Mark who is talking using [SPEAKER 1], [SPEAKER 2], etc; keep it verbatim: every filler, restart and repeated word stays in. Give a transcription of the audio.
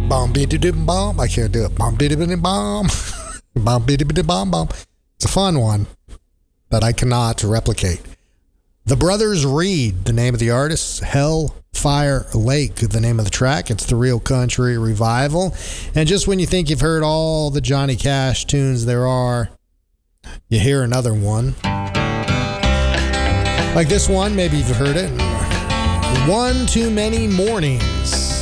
[SPEAKER 1] Bomb biddy bomb. I can't do it. Bomb biddy bomb. Bomb biddy bomb bomb. It's a fun one that I cannot replicate. The Brothers Reed, the name of the artist. Hellfire Lake, the name of the track. It's the Real Country Revival. And just when you think you've heard all the Johnny Cash tunes there are, you hear another one. Like this one, maybe you've heard it. One Too Many Mornings.